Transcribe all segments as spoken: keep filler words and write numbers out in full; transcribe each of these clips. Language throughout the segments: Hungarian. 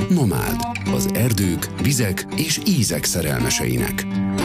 Nomád, az erdők, vizek és ízek szerelmeseinek.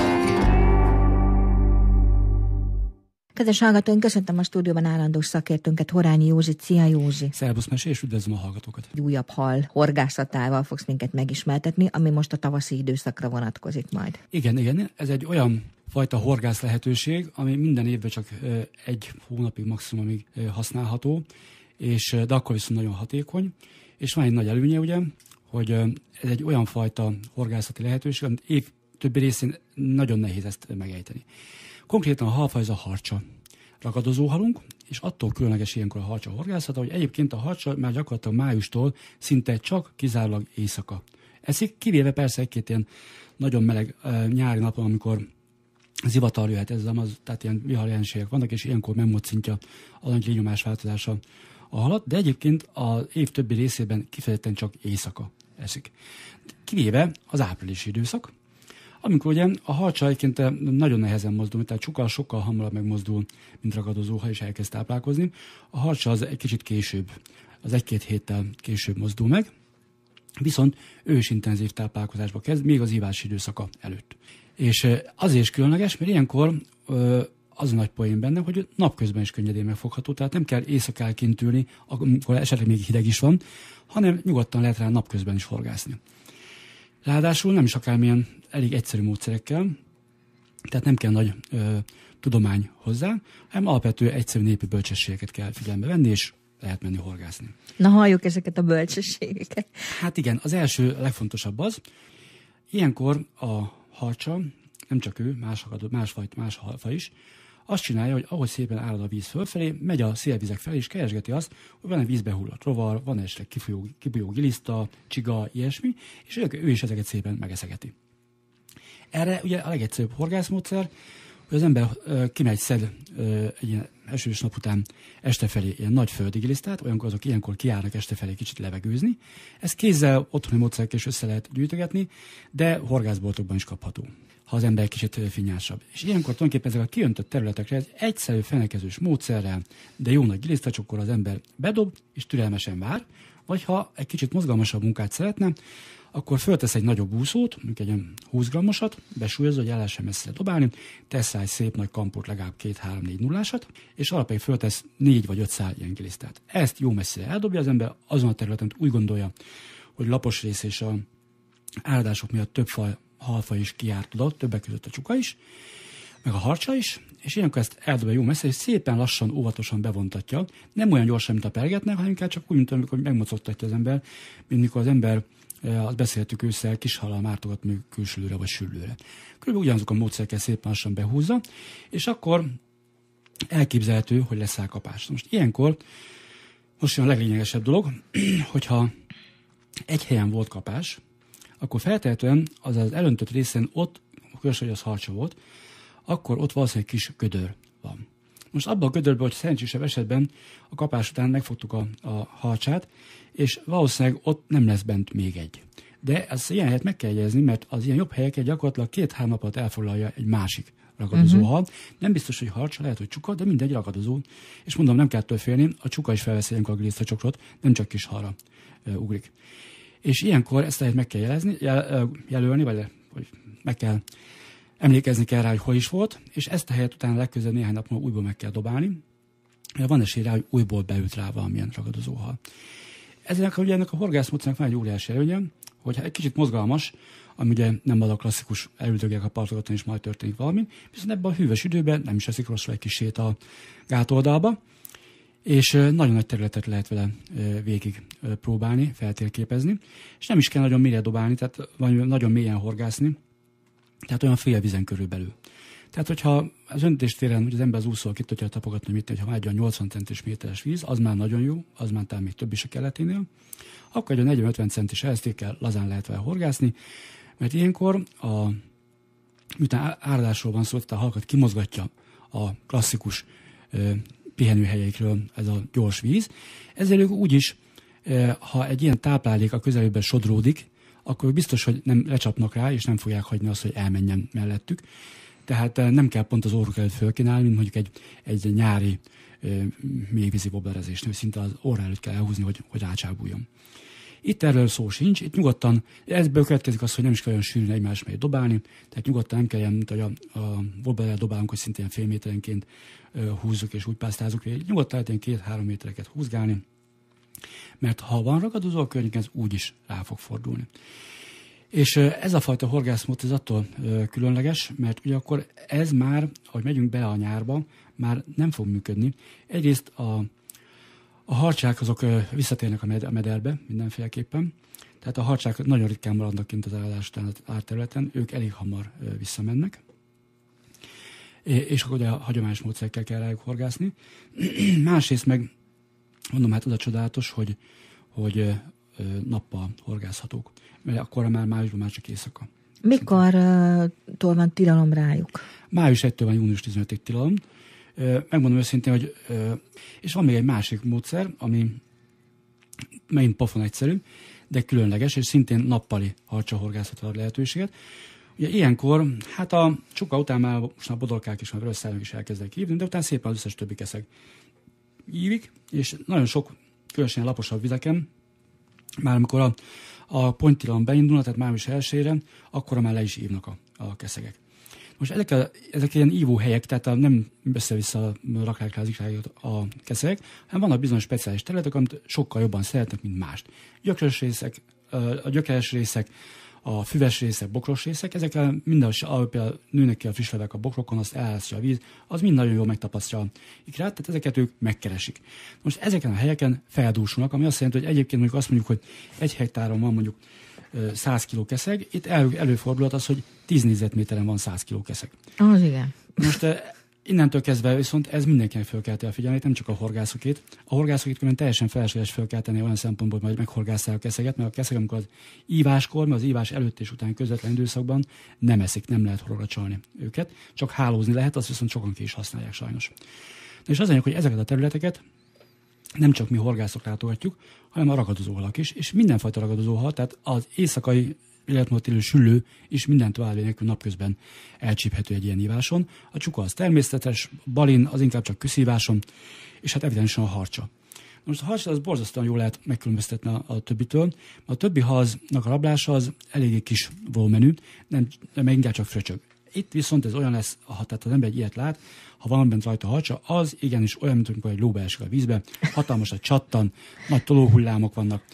Kedves hallgatóink, köszöntöm a stúdióban állandó szakértőnket, Horányi Józsit. Szia, Józsi! Szervusz, Mesi, és üdvözlöm a hallgatókat! Egy újabb hal horgászatával fogsz minket megismertetni, ami most a tavaszi időszakra vonatkozik majd. Igen, igen, ez egy olyan fajta horgász lehetőség, ami minden évben csak egy hónapig maximumig használható, és, de akkor viszont nagyon hatékony, és van egy nagy előnye, ugye, hogy ez egy olyan fajta horgászati lehetőség, amit év többi részén nagyon nehéz ezt megejteni. Konkrétan a halfaj ez a harcsa ragadozó halunk, és attól különleges ilyenkor a harcsa horgászata, hogy egyébként a harcsa már gyakorlatilag májustól szinte csak kizárólag éjszaka eszik, kivéve persze egy-két ilyen nagyon meleg uh, nyári napon, amikor zivatar jöhet, ez az, tehát ilyen viharjelenségek vannak, és ilyenkor megmocintja a nagy légnyomás változása a halat, de egyébként az év többi részében kifejezetten csak éjszaka eszik. Kivéve az áprilisi időszak, amikor ugye a harcsa egyébként nagyon nehezen mozdul, tehát csuka sokkal hamarabb megmozdul, mint ragadozóha, és elkezd táplálkozni. A harcsa az egy kicsit később, az egy-két héttel később mozdul meg, viszont ő is intenzív táplálkozásba kezd, még az ívási időszaka előtt. És azért is különleges, mert ilyenkor az a nagy poén benne, hogy napközben is könnyedén megfogható, tehát nem kell éjszakán kint ülni, amikor esetleg még hideg is van, hanem nyugodtan lehet rá napközben is horgászni. Ráadásul nem is akármilyen elég egyszerű módszerekkel, tehát nem kell nagy ö, tudomány hozzá, hanem alapvető egyszerű népi bölcsességeket kell figyelembe venni, és lehet menni horgászni. Na, halljuk ezeket a bölcsességeket. Hát igen, az első, legfontosabb az, ilyenkor a harcsa, nem csak ő, más, más fajt, más halfa is, azt csinálja, hogy ahogy szépen árad a víz fölfelé, megy a szélvizek felé, és keresgeti azt, hogy van egy vízbe hullott rovar, van esetleg kifolyó, kifolyó giliszta, csiga, ilyesmi, és ő, ő is ezeket szépen megeszegeti. Erre ugye a legegyszerűbb horgászmódszer, hogy az ember ö, kimegy, szed ö, egy ilyen esős nap után este felé ilyen nagy földi gilisztát, olyankor azok ilyenkor kiárnak este felé kicsit levegőzni. Ezt kézzel, otthoni módszerekkel is össze lehet gyűjtögetni, de horgászboltokban is kapható, ha az ember kicsit finnyásabb. És ilyenkor tulajdonképpen ezek a kiöntött területekre egy egyszerű fenelkezős módszerrel, de jó nagy gilisztacsokkor az ember bedob és türelmesen vár, vagy ha egy kicsit mozgalmasabb munkát szeretne, akkor föltesz egy nagyobb úszót, mondjuk egy olyan húsz grammosat, besúlyozza, hogy el lehessen messzire dobálni, tesz egy szép nagy kampót, legalább két-három-négy nullásat, és alapján föltesz négy vagy öt szál ilyen gilisztát. Ezt jó messzire eldobja az ember, azon a területen úgy gondolja, hogy lapos rész és a áradások miatt több faj, halfa is kijárt oda, többek között a csuka is, meg a harcsa is, és ilyenkor ezt eldobja jó messze, és szépen lassan, óvatosan bevontatja. Nem olyan gyorsan, mint a pergetnek, hanem inkább csak úgy, mint amikor megmocogtatja az ember, mint mikor az ember, azt beszéltük ősszel, kis hallal mártogat még külsülőre vagy süllőre. Körülbelül ugyanazok a módszerekkel szépen lassan behúzza, és akkor elképzelhető, hogy lesz elkapás. Most ilyenkor, most jön a leglényegesebb dolog, hogyha egy helyen volt kapás, akkor feltehetően az az elöntött részen ott, különös, hogy az harcsa volt, akkor ott valószínűleg kis gödör van. Most abban a gödörben, hogy szerencsésebb esetben a kapás után megfogtuk a, a harcsát, és valószínűleg ott nem lesz bent még egy. De ezt ilyen helyet meg kell jegyezni, mert az ilyen jobb helyeket gyakorlatilag két-három napot elfoglalja egy másik ragadozó uh-huh. hal. Nem biztos, hogy harcsa, lehet, hogy csuka, de mindegy ragadozó. És mondom, nem kell ettől félni, a csuka is felveszi ilyenkor a gilisztacsokrot, nem csak kis halra uh, ugrik. És ilyenkor ezt lehet meg kell jelezni, jel, jelölni, vagy, vagy meg kell emlékezni kell rá, hogy hol is volt, és ezt a helyet utána legközelebb néhány nap múlva újból meg kell dobálni. Van esély rá, hogy újból beült rá valamilyen ragadozóhal. Ezek ugye ennek a horgászmódszernek van egy óriási előnye, hogy egy kicsit mozgalmas, ami ugye nem az a klasszikus elüldögják a partogaton és majd történik valami, viszont ebben a hűvös időben nem is eszik rosszul egy kis sét a gátoldalba, és nagyon nagy területet lehet vele végig próbálni, feltérképezni, és nem is kell nagyon mélyre dobálni, tehát nagyon mélyen horgászni, tehát olyan fél vizen körülbelül. Tehát, hogyha az öntéstéren, hogy az ember az úszóval ki tudja tapogatni, hogy ha már egy olyan nyolcvan centiméteres víz, az már nagyon jó, az már talán még több is a keleténél, akkor egy negyven-ötven centis eresztékkel lazán lehet vele horgászni, mert ilyenkor, a, miután áradásról van szó, tehát a halakat kimozgatja a klasszikus ö, pihenőhelyeikről ez a gyors víz, ezzel ők úgyis, ö, ha egy ilyen táplálék a közelében sodródik, akkor biztos, hogy nem lecsapnak rá, és nem fogják hagyni azt, hogy elmenjen mellettük. Tehát nem kell pont az orruk előtt fölkínálni, mint mondjuk egy, egy nyári mélyvízi woblerezésnél, szinte az orra előtt kell elhúzni, hogy, hogy rácsábuljon. Itt erről szó sincs, itt nyugodtan, ebből következik az, hogy nem is kell olyan sűrűn egymás mellé dobálni, tehát nyugodtan nem kell ilyen, mint hogy a, a wobblerrel dobálunk, hogy szintén fél méterenként uh, húzzuk és úgy pásztázunk, nyugodtan lehet ilyen két-három métereket húzgálni, mert ha van ragadozó a környéken, ez úgyis rá fog fordulni. És ez a fajta horgászmód ez attól különleges, mert ugye akkor ez már, ahogy megyünk bele a nyárba, már nem fog működni. Egyrészt a, a harcsák azok visszatérnek a, med- a mederbe mindenféleképpen, tehát a harcsák nagyon ritkán maradnak kint az áradás árterületen, ők elég hamar visszamennek, és akkor ugye a hagyományos módszerekkel kell rájuk horgászni. Másrészt meg, mondom, hát az a csodálatos, hogy, hogy nappal horgászhatók, mert akkor már májusban már csak éjszaka. Mikortól van tilalom rájuk? május elsejétől van június tizenötödikéig tilalom. Megmondom őszintén, hogy és van még egy másik módszer, ami megint pofon egyszerű, de különleges, és szintén nappali harcsahorgászatra ad lehetőséget. Ugye ilyenkor, hát a csuka után már most a bodolkák is, a vörösszállók is elkezdek hívni, de utána szépen az összes többi keszeg hívik, és nagyon sok, különösen laposabb vizeken, már amikor a, a pontytilalom beindulna, tehát május elsejére, akkor már le is ívnak a, a keszegek. Most ezek, a, ezek ilyen ívó helyek, tehát a, nem össze-vissza rakják rá az a keszegek, hanem vannak bizonyos speciális területek, amit sokkal jobban szeretnek, mint mást. Gyökeres részek, a gyökeres részek, a füves részek, bokros részek, ezekkel minden, ahogy például nőnek ki a friss levek a bokrokon, azt elárasztja a víz, az mind nagyon jól megtapasztja a ikrát, tehát ezeket ők megkeresik. Most ezeken a helyeken feldúsulnak, ami azt jelenti, hogy egyébként mondjuk azt mondjuk, hogy egy hektáron van mondjuk száz kiló keszeg, itt elő, előfordulhat az, hogy tíz négyzetméteren van száz kiló keszeg. Az igen. Most innentől kezdve viszont ez mindenkinek föl kell figyelni, nem csak a horgászokét. A horgászokét külön teljesen felesleges föl kell tenni olyan szempontból, hogy majd meghorgásszák a keszeget, mert a keszeg, amikor az íváskor, mert az ívás előtt és után közvetlen időszakban nem eszik, nem lehet horra csalni őket, csak hálózni lehet, azt viszont sokan ki is használják sajnos. És az anyag, hogy ezeket a területeket nem csak mi horgászok látogatjuk, hanem a ragadozóhalak is, és mindenfajta ragadozóhal, tehát az éjszakai életmódot élő süllő is minden további nélkül napközben elcsíphető egy ilyen íváson. A csuka az természetes, balin az inkább csak küszíváson, és hát evidensen a harcsa. Most a harcsa az borzasztóan jól lehet megkülönböztetni a, a többitől. A többi halnak a rablása az eléggé kis volumenű, nem, nem inkább csak fröcsög. Itt viszont ez olyan lesz, ha tehát az ember egy ilyet lát, ha van bent rajta harcsa, az igenis olyan, mint amikor egy ló beesik a vízbe, hatalmas a csattan, nagy tolóhullámok vannak,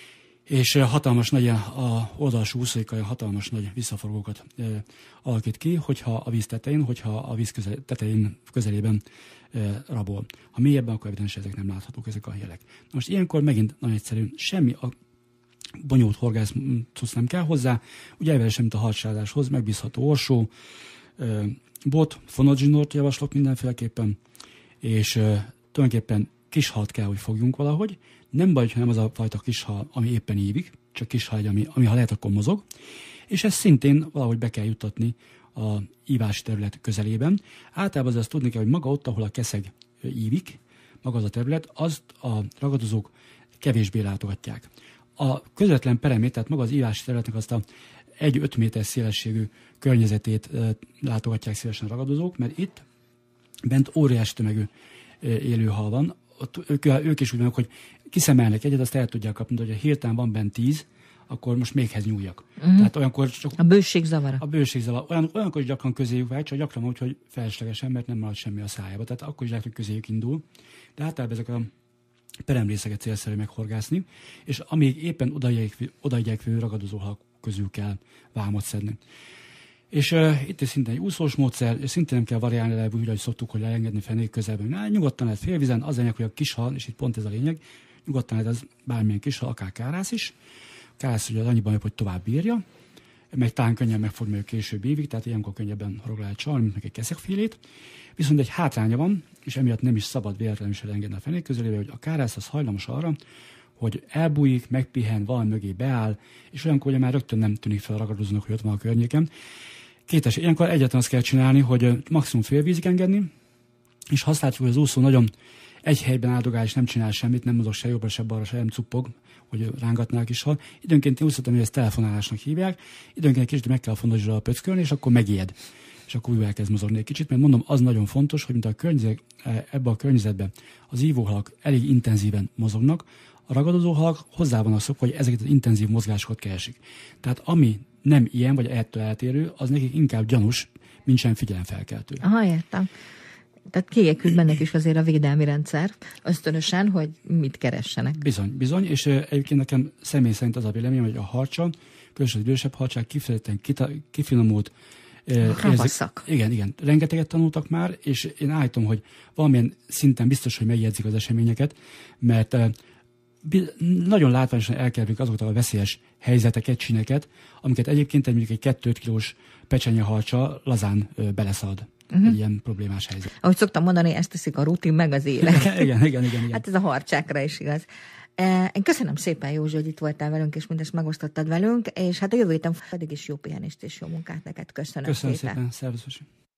és hatalmas nagy a oldalsó úszóikkal hatalmas nagy visszaforgókat e, alakít ki, hogyha a víz tetején, hogyha a víz közel, tetején közelében e, rabol. Ha mélyebben, akkor evidens ezek nem láthatók, ezek a jelek. Most ilyenkor megint nagyon egyszerű, semmi a bonyolult horgásztusz nem kell hozzá, ugye elvel sem, mint a harcsázáshoz, megbízható orsó, e, bot, fonadzsinort javaslok mindenféleképpen, és e, tulajdonképpen kis halat kell, hogy fogjunk valahogy. Nem baj, ha nem az a fajta kis hal, ami éppen ívik, csak kis hal, ami, ami ha lehet, akkor mozog. És ezt szintén valahogy be kell juttatni a ívási terület közelében. Általában az azt tudni kell, hogy maga ott, ahol a keszeg ívik, maga az a terület, azt a ragadozók kevésbé látogatják. A közvetlen peremét, tehát maga az ívási területnek azt a egy-öt méter szélességű környezetét látogatják szívesen a ragadozók, mert itt bent óriási tömegű élő hal van. Ott ők, ők is úgy vannak, hogy kiszemelnek egyet, azt el tudják kapni, hogy ha hirtelen van bent tíz, akkor most méghez nyúljak. Mm. Tehát olyankor csak... A bőség zavara. A bőség zavara. Olyan, olyankor is gyakran közéjük vágy, csak gyakran úgy, hogy feleslegesen, mert nem marad semmi a szájába. Tehát akkor is lehet, hogy közéjük indul. De általában ezek a peremrészeket célszerű meghorgászni, és amíg éppen odaigyekvő ragadozóhalak közül kell vámot szedni. És uh, itt is szintén egy úszós módszer, és szintén nem kell variálni le, úgy, hogy szoktuk, hogy leengedni fenék közelben. Na, nyugodtan lehet félvizen, az lényeg, hogy a kis hal, és itt pont ez a lényeg, nyugodtan lehet az bármilyen kis hal, akár kárász is. Kárász ugye az annyiban jobb, hogy tovább bírja, meg talán könnyen megfog, mert később évig, tehát ilyenkor könnyebben horog lehet csalni, mint meg egy keszegfélét. Viszont egy hátránya van, és emiatt nem is szabad véletlenül is elengedni a fenék közelébe, hogy a kárász az hajlamos arra, hogy elbújik, megpihen, valami mögé beáll, és olyankor ugye már rögtön nem tűnik fel a ragadozónak, hogy ott van a környéken. Kétes, ilyenkor egyetlen azt kell csinálni, hogy maximum fél vízig engedni, és ha azt látjuk, hogy az úszó nagyon egy helyben áldogál, és nem csinál semmit, nem mozog se jobbra, se balra, se nem cuppog, hogy rángatná a kis hal. Időnként én úszottam, hogy ezt telefonálásnak hívják, időnként egy kicsit meg kell a fonodra pöckölni, és akkor megijed. És akkor újra elkezd mozogni egy kicsit, mert mondom, az nagyon fontos, hogy mint a környezet, ebbe a környezetben az ívóhalak elég intenzíven mozognak, A ragadozó halak hozzá vannak szokva, hogy ezeket az intenzív mozgásokat keresik. Tehát ami nem ilyen, vagy ettől eltérő, az nekik inkább gyanús, mint sem figyelemfelkeltő. Aha, értem. Tehát kiépült bennek is azért a védelmi rendszer, ösztönösen, hogy mit keressenek. Bizony, bizony, és egyébként nekem személy szerint az a véleményem, hogy a harcsa, különösen az idősebb harcsák kifejezetten kifinomult, Ravasszak. Igen, igen. Rengeteget tanultak már, és én állítom, hogy valamilyen szinten biztos, hogy megjegyzik az eseményeket, mert nagyon látványosan elkerülik azokat a veszélyes helyzeteket, csineket, amiket egyébként egy mondjuk egy kettő-öt kilós pecsenyeharcsa lazán beleszalad. Uh-huh. Egy ilyen problémás helyzet. Ahogy szoktam mondani, ezt teszik a rutin, meg az élet. igen, igen, igen, igen. Hát ez a harcsákra is igaz. Én köszönöm szépen, Józsi, hogy itt voltál velünk, és mindezt megosztottad velünk, és hát a jövő héten pedig is jó pihenést és jó munkát neked. Köszönöm, köszönöm szépen. szépen. Szervusz.